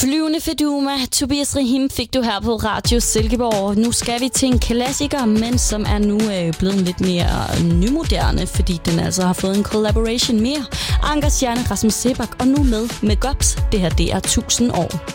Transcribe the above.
Flyvende Feduma, Tobias Rahim fik du her på Radio Silkeborg. Nu skal vi til en klassiker, men som er nu blevet lidt mere nymoderne, fordi den altså har fået en collaboration mere. Ankers stjerne Rasmus Seebach, og nu med Gops. Det her, det er 1000 år.